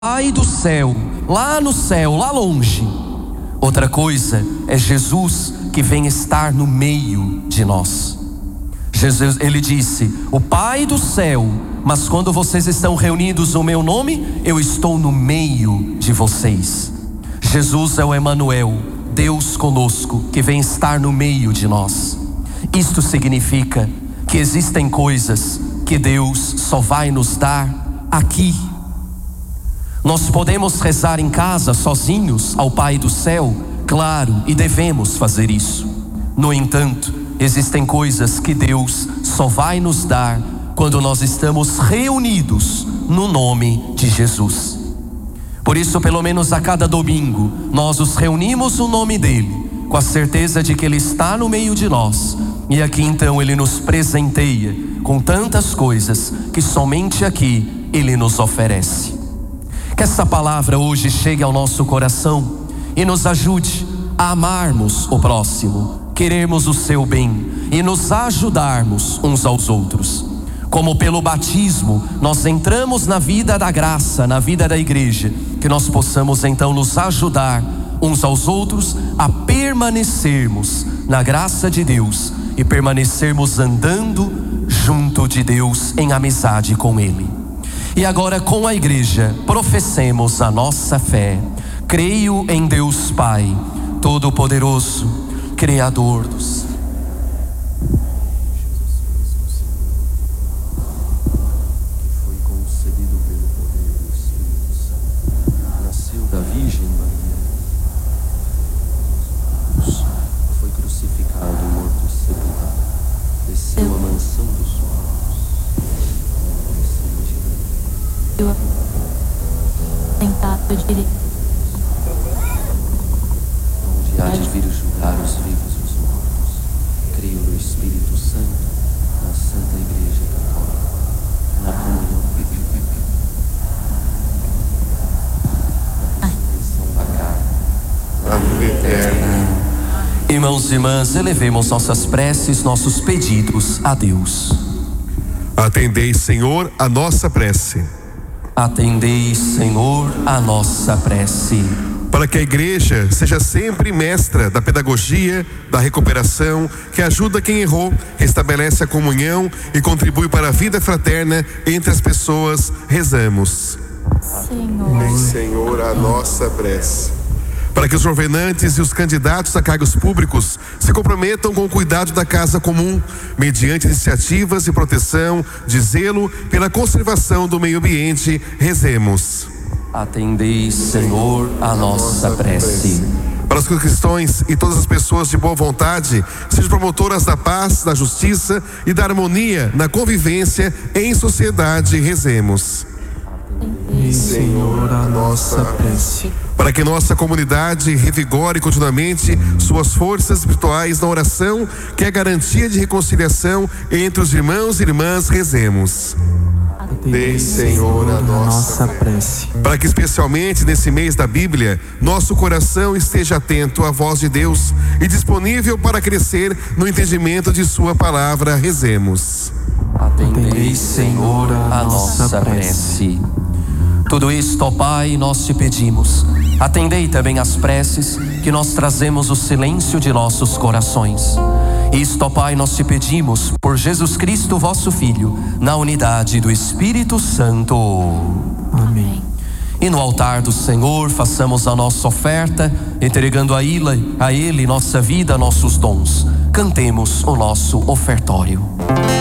Pai do céu, lá no céu, lá longe. Outra coisa é Jesus que vem estar no meio de nós. Jesus, ele disse: o Pai do céu, mas quando vocês estão reunidos no meu nome, eu estou no meio de vocês. Jesus é o Emanuel, Deus conosco, que vem estar no meio de nós. Isto significa que existem coisas que Deus só vai nos dar aqui. Nós podemos rezar em casa sozinhos ao Pai do céu, claro, e devemos fazer isso. No entanto, existem coisas que Deus só vai nos dar quando nós estamos reunidos no nome de Jesus. Por isso, pelo menos a cada domingo, nós os reunimos no nome dele, com a certeza de que ele está no meio de nós. E aqui então ele nos presenteia com tantas coisas que somente aqui ele nos oferece. Que essa palavra hoje chegue ao nosso coração e nos ajude a amarmos o próximo, querermos o seu bem e nos ajudarmos uns aos outros. Como pelo batismo nós entramos na vida da graça, na vida da igreja, que nós possamos então nos ajudar uns aos outros a permanecermos na graça de Deus e permanecermos andando junto de Deus em amizade com Ele. E agora, com a igreja, professemos a nossa fé. Creio em Deus Pai Todo-Poderoso, Criador dos céus. Foi concebido pelo poder do Espírito Santo. Nasceu da Virgem Maria. Foi crucificado, morto e sepultado. Desceu à mansão dos sentado direito, onde há de vir julgar os vivos e os mortos. Creio no Espírito Santo, na Santa Igreja Católica, na comunhão, na ressurreição da carne, na vida eterna. Irmãos e irmãs, elevemos nossas preces, nossos pedidos a Deus. Atendei, Senhor, a nossa prece. Atendei, Senhor, a nossa prece. Para que a igreja seja sempre mestra da pedagogia, da recuperação, que ajuda quem errou, restabelece a comunhão e contribui para a vida fraterna entre as pessoas, rezamos. Senhor. Senhor, a nossa prece. Para que os governantes e os candidatos a cargos públicos se comprometam com o cuidado da casa comum, mediante iniciativas de proteção, de zelo pela conservação do meio ambiente, rezemos. Atendei, Senhor, a nossa prece. Para os cristãos e todas as pessoas de boa vontade, sejam promotoras da paz, da justiça e da harmonia na convivência em sociedade, rezemos. Atendei, Senhor, a nossa prece. Para que nossa comunidade revigore continuamente suas forças espirituais na oração, que é a garantia de reconciliação entre os irmãos e irmãs, rezemos. Atendei, Senhor, a nossa prece. Para que especialmente nesse mês da Bíblia, nosso coração esteja atento à voz de Deus e disponível para crescer no entendimento de sua palavra, rezemos. Atendei, Senhor, a nossa prece. Tudo isto, ó Pai, nós te pedimos. Atendei também as preces que nós trazemos o silêncio de nossos corações. Isto, ó Pai, nós te pedimos por Jesus Cristo, vosso Filho, na unidade do Espírito Santo. Amém. E no altar do Senhor façamos a nossa oferta, entregando a Ele nossa vida, nossos dons. Cantemos o nosso ofertório.